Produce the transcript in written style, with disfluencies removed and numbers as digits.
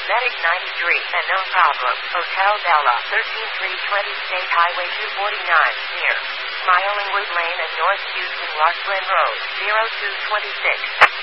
Medic 93, and no problem. Hotel Bella, 13320 State Highway 249, near Smilingwood Lane and North Houston Rockland Road, 0226.